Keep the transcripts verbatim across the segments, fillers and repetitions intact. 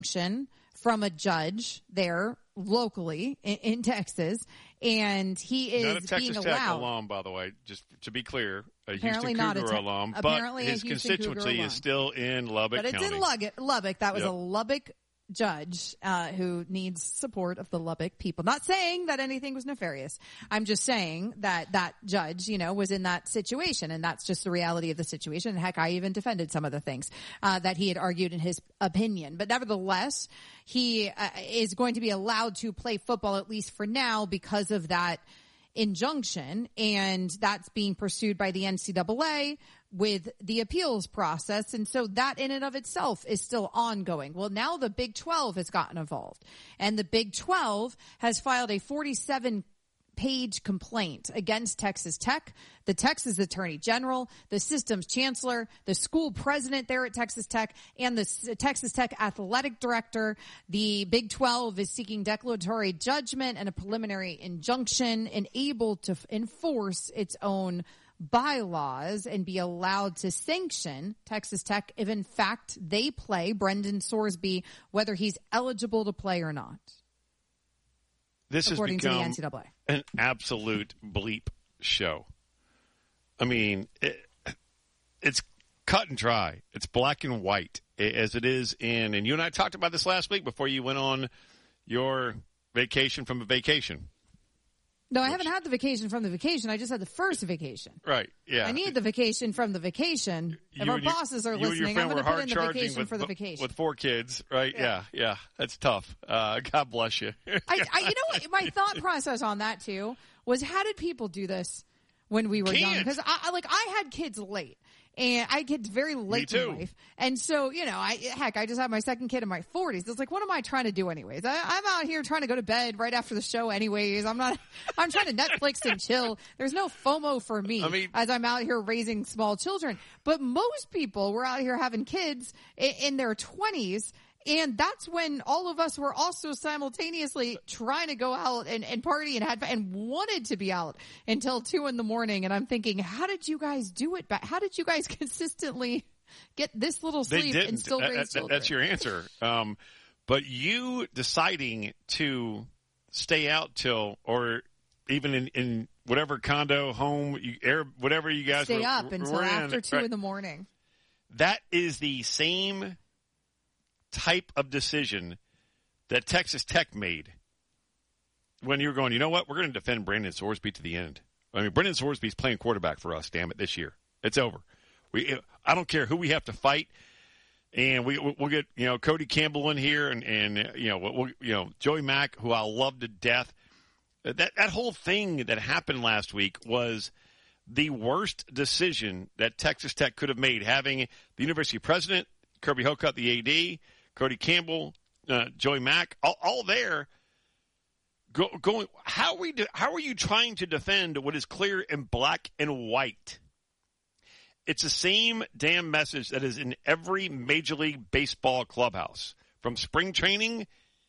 from a judge there locally in, in Texas, and he is not a Texas being Tech allowed. alum, by the way, just to be clear, a Apparently Houston not Cougar a te- alum, apparently but his a Houston constituency Cougar is still in Lubbock But it's County. in Lubbock. Lubbock. That was Yep. a Lubbock judge uh, who needs support of the Lubbock people. Not saying that anything was nefarious. I'm just saying that that judge, you know, was in that situation, and that's just the reality of the situation. And heck, I even defended some of the things uh, that he had argued in his opinion. But nevertheless, he uh, is going to be allowed to play football, at least for now, because of that injunction, and that's being pursued by the N C double A with the appeals process. And so that in and of itself is still ongoing. Well, now the Big twelve has gotten involved, and the Big twelve has filed a forty-seven page complaint against Texas Tech, the Texas Attorney General, the system's chancellor, the school president there at Texas Tech, and the Texas Tech athletic director. The Big twelve is seeking declaratory judgment and a preliminary injunction and able to enforce its own bylaws and be allowed to sanction Texas Tech if in fact they play Brendan Sorsby, whether he's eligible to play or not. This according has become to the N C double A. An absolute bleep show. I mean, it, it's cut and dry. It's black and white, as it is in, and you and I talked about this last week before you went on your vacation from a vacation. No, I haven't had the vacation from the vacation. I just had the first vacation. Right, yeah. I need the vacation from the vacation. If You our and your- bosses are you and your listening, friend I'm going were to put hard in the charging vacation with, for the vacation. With four kids, right? Yeah, yeah. yeah. That's tough. Uh, God bless you. I, I, you know what? My thought process on that, too, was how did people do this when we were young? Can't. Because, I, I- like, I had kids late. And I get very late Me in too. life. And so, you know, I, heck, I just had my second kid in my forties. It's like, what am I trying to do anyways? I, I'm out here trying to go to bed right after the show anyways. I'm not, I'm trying to Netflix and chill. There's no FOMO for me I mean, as I'm out here raising small children. But most people were out here having kids in, in their twenties. And that's when all of us were also simultaneously trying to go out and, and party and had and wanted to be out until two in the morning. And I'm thinking, how did you guys do it? How did you guys consistently get this little sleep and still raise that, children? That's your answer. Um, but you deciding to stay out till, or even in, in whatever condo, home, you, air, whatever you guys stay were, up until were after in, two right. in the morning. That is the same type of decision that Texas Tech made when you were going, you know what, we're going to defend Brandon Sorsby to the end. I mean, Brandon Sorsby's playing quarterback for us, damn it, this year. It's over. We, I don't care who we have to fight, and we, we'll get, you know, Cody Campbell in here, and, and you know, we'll, you know, Joey Mack, who I love to death. That, that whole thing that happened last week was the worst decision that Texas Tech could have made, having the university president, Kirby Hocutt, the A D, Cody Campbell, uh, Joey Mack, all, all there. Go, going, how are we? Do, how are you trying to defend what is clear in black and white? It's the same damn message that is in every Major League Baseball clubhouse, from spring training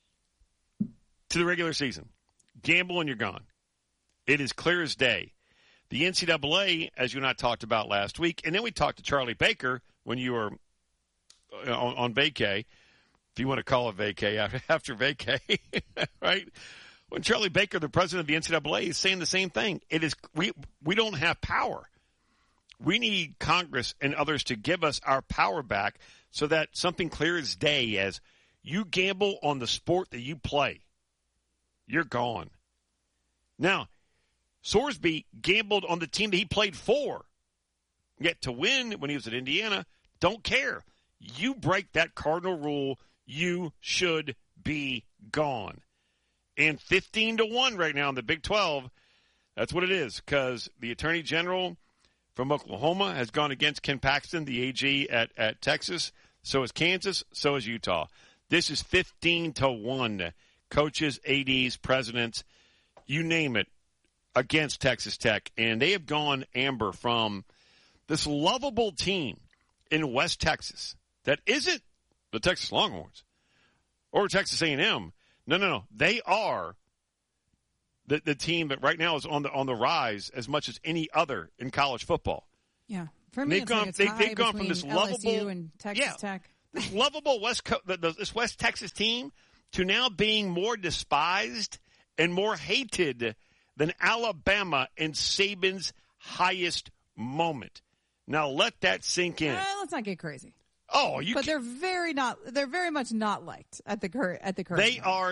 to the regular season. Gamble and you're gone. It is clear as day. The N C double A, as you and I talked about last week, and then we talked to Charlie Baker when you were on, on vacay. If you want to call it vacay after, after vacay, right? When Charlie Baker, the president of the N C double A, is saying the same thing. It is we we don't have power. We need Congress and others to give us our power back so that something clear as day as you gamble on the sport that you play, you're gone. Now, Sorsby gambled on the team that he played for. Yet to win when he was at Indiana, don't care. You break that cardinal rule, you should be gone. And fifteen to one right now in the Big twelve, that's what it is, because the Attorney General from Oklahoma has gone against Ken Paxton, the A G at, at Texas. So is Kansas, so is Utah. This is fifteen to one. Coaches, A Ds, presidents, you name it, against Texas Tech. And they have gone amber from this lovable team in West Texas that isn't the Texas Longhorns or Texas A and M. No, no, no. They are the the team that right now is on the on the rise as much as any other in college football. Yeah, for me, they've it's gone. like it's they, high they've gone from between this L S U lovable and Texas yeah, Tech. this lovable West Co- this West Texas team to now being more despised and more hated than Alabama in Saban's highest moment. Now let that sink in. Uh, let's not get crazy. Oh, you. But they're very not. They're very much not liked at the current. At the current. They moment. are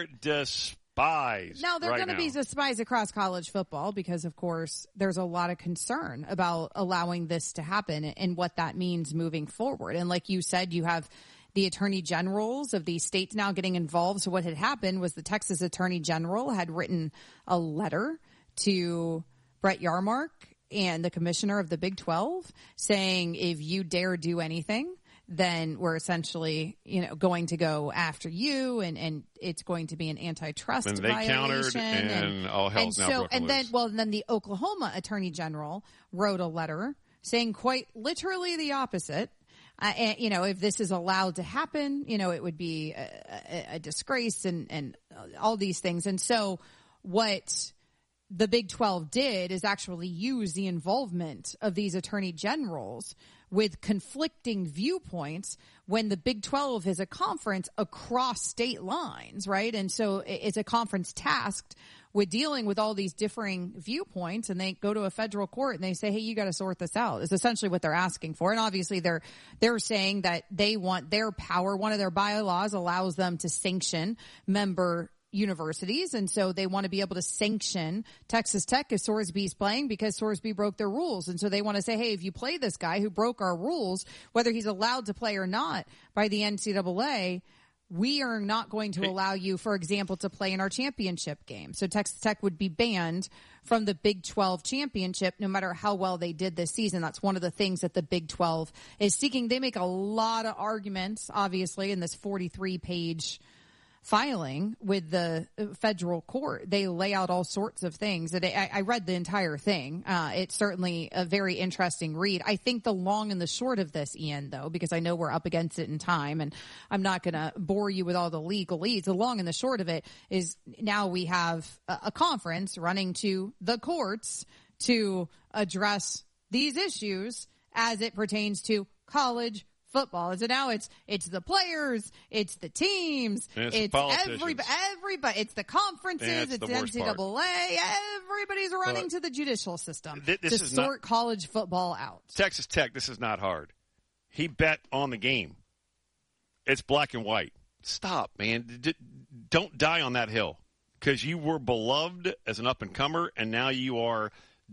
despised. Now they're right going to be despised across college football because, of course, there's a lot of concern about allowing this to happen and what that means moving forward. And like you said, you have the attorney generals of these states now getting involved. So what had happened was the Texas attorney general had written a letter to Brett Yarmark and the commissioner of the Big twelve saying, if you dare do anything, then we're essentially, you know, going to go after you, and, and it's going to be an antitrust and they violation. countered, and, and all hell's and now so, broken and then, loose. well, and then the Oklahoma attorney general wrote a letter saying quite literally the opposite. Uh, and, you know, if this is allowed to happen, you know, it would be a, a, a disgrace and, and all these things. And so what the Big twelve did is actually use the involvement of these attorney generals with conflicting viewpoints when the Big twelve is a conference across state lines, right? And so it's a conference tasked with dealing with all these differing viewpoints, and they go to a federal court and they say, hey, you got to sort this out. Is essentially what they're asking for. And obviously they're, they're saying that they want their power. One of their bylaws allows them to sanction member universities, and so they want to be able to sanction Texas Tech if Sorsby's playing because Sorsby broke their rules. And so they want to say, hey, if you play this guy who broke our rules, whether he's allowed to play or not by the N C double A, we are not going to allow you, for example, to play in our championship game. So Texas Tech would be banned from the Big twelve championship no matter how well they did this season. That's one of the things that the Big twelve is seeking. They make a lot of arguments, obviously, in this forty-three page filing with the federal court. They lay out all sorts of things. And I, I read the entire thing. Uh, it's certainly a very interesting read. I think the long and the short of this, Ian, though, because I know we're up against it in time, and I'm not going to bore you with all the legalese. The long and the short of it is now we have a, a conference running to the courts to address these issues as it pertains to college football. So now it's it's the players, it's the teams, it's, it's everybody, everybody, it's the conferences, it's it's the N C double A. Everybody's running but to the judicial system th- this to is sort not, college football out. Texas Tech, this is not hard. He bet on the game. It's black and white. Stop, man. D- don't die on that hill, because you were beloved as an up-and-comer, and now you are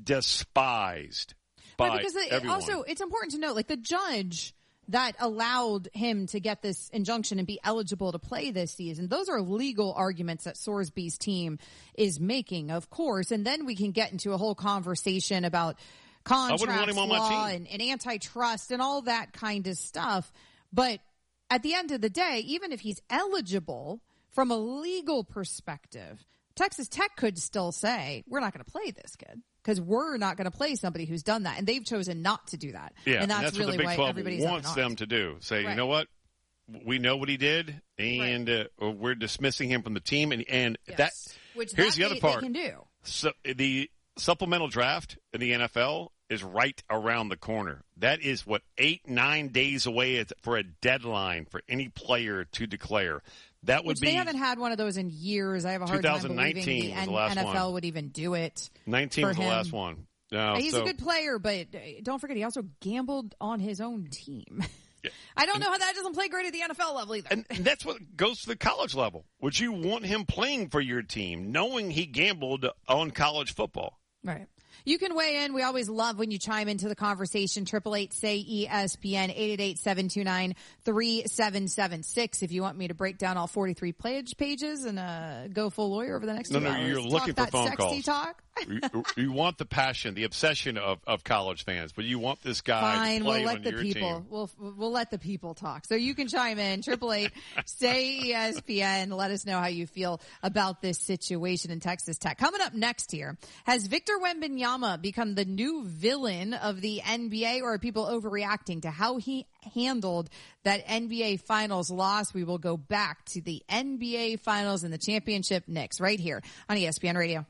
despised by right, because it, everyone. Also, it's important to note, like, the judge that allowed him to get this injunction and be eligible to play this season, those are legal arguments that Sorsby's team is making, of course. And then we can get into a whole conversation about contract law and, and antitrust and all that kind of stuff. But at the end of the day, even if he's eligible from a legal perspective, Texas Tech could still say, we're not going to play this kid, because we're not going to play somebody who's done that. And they've chosen not to do that. Yeah, and that's, and that's really what the Big why twelve everybody's wants them to do. Say, right. you know what? We know what he did, and right. uh, we're dismissing him from the team. And, and yes. that Which here's that the other they, part. They can do. So the supplemental draft in the N F L is right around the corner. That is what eight, nine days away for a deadline for any player to declare. That would Which be. They haven't had one of those in years. I have a hard time believing the, was the last N F L one. would even do it. nineteen was him. the last one. No, He's so, a good player, but don't forget, he also gambled on his own team. Yeah. I don't know how that doesn't play great at the N F L level either. And that's what goes to the college level. Would you want him playing for your team, knowing he gambled on college football? Right. You can weigh in. We always love when you chime into the conversation. Triple eight say E S P N, eight eight eight, seven two nine, three seven seven six. If you want me to break down all forty-three page pages and uh, go full lawyer over the next no, two no, hours. No, you're looking talk for phone that sexy calls. Talk. you, you want the passion, the obsession of, of college fans, but you want this guy Fine, to play we'll let on the your people. team. We'll we'll let the people talk. So you can chime in. Triple eight say E S P N. Let us know how you feel about this situation in Texas Tech. Coming up next here, has Victor Wembanyama become the new villain of the N B A, or are people overreacting to how he handled that N B A Finals loss? We will go back to the N B A Finals and the championship next, right here on E S P N Radio.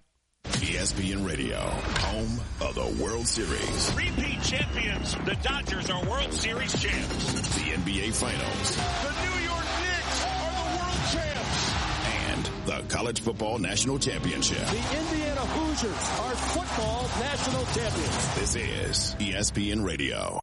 E S P N Radio, home of the World Series. Repeat champions, the Dodgers are World Series champs. The N B A Finals. The New York Knicks are the world champs. And the College Football National Championship. The Indiana Hoosiers are football national champions. This is E S P N Radio.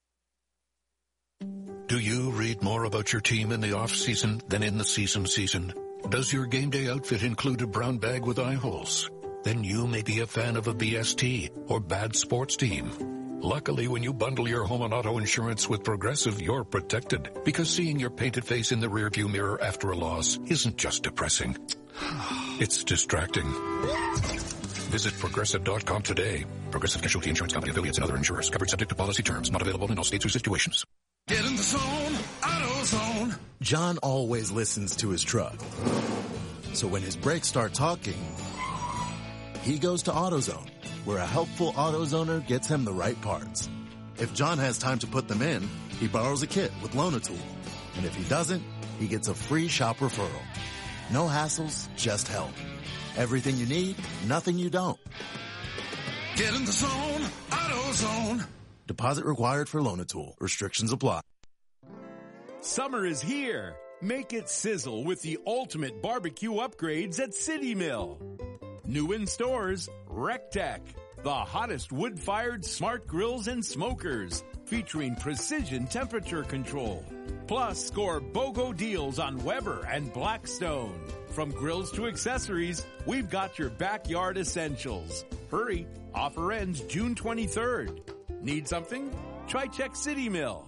Do you read more about your team in the off-season than in the season season? Does your game day outfit include a brown bag with eye holes? Then you may be a fan of a B S T or bad sports team. Luckily, when you bundle your home and auto insurance with Progressive, you're protected. Because seeing your painted face in the rearview mirror after a loss isn't just depressing. It's distracting. Visit Progressive dot com today. Progressive Casualty Insurance Company, affiliates, and other insurers. Covered subject to policy terms. Not available in all states or situations. Get in the zone, AutoZone. John always listens to his truck. So when his brakes start talking, he goes to AutoZone, where a helpful AutoZoner gets him the right parts. If John has time to put them in, he borrows a kit with Loan-A-Tool. And if he doesn't, he gets a free shop referral. No hassles, just help. Everything you need, nothing you don't. Get in the zone, AutoZone. Deposit required for Loan-A-Tool. Restrictions apply. Summer is here. Make it sizzle with the ultimate barbecue upgrades at City Mill. New in stores, RecTech, the hottest wood-fired smart grills and smokers, featuring precision temperature control. Plus, score BOGO deals on Weber and Blackstone. From grills to accessories, we've got your backyard essentials. Hurry, offer ends June twenty-third. Need something? Try check City Mill.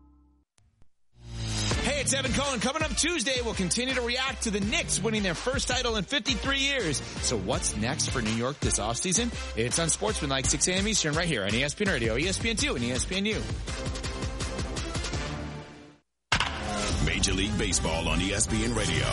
Hey, it's Evan Cohen. Coming up Tuesday, we'll continue to react to the Knicks winning their first title in fifty-three years. So what's next for New York this offseason? It's on Sportsmanlike, six a.m. Eastern, right here on E S P N Radio, E S P N two, and E S P N U. Major League Baseball on E S P N Radio.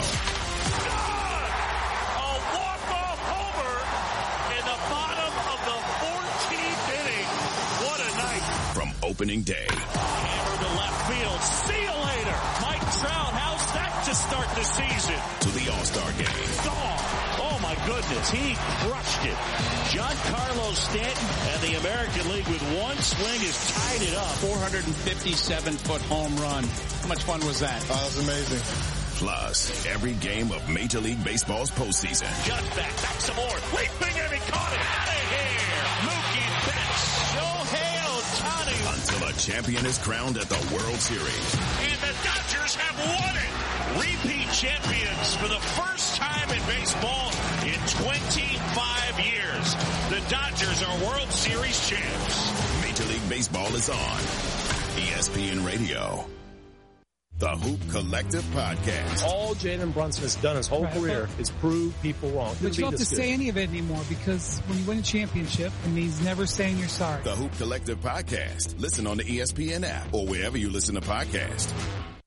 A walk-off homer in the bottom of the fourteenth inning. What a night. From opening day. Hammer to left field. See you later. Mike Trout, how's that to start the season? To the All-Star game. Gone. Oh, my goodness. He crushed it. Giancarlo Stanton and the American League with one swing has tied it up. four hundred fifty-seven foot home run. How much fun was that? Oh, that was amazing. Plus, every game of Major League Baseball's postseason. Just back, back some more. Leaping and he caught it. Out of here. Mookie Betts. Shohei Ohtani. Until a champion is crowned at the World Series. And the Dodgers have won it. Repeat champions for the first time in baseball in twenty-five years. The Dodgers are World Series champs. Major League Baseball is on E S P N Radio. The Hoop Collective Podcast. All Jalen Brunson has done his whole right. career is prove people wrong. But you don't have to good. say any of it anymore, because when you win a championship, it means never saying you're sorry. The Hoop Collective Podcast. Listen on the E S P N app or wherever you listen to podcasts.